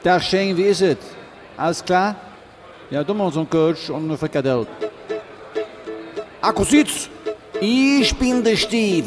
Tag Shane, wie ist es? Alles klar? Ja, du machst so einen Coach und eine Frikadelle. Akkusitz, ich bin der Steve.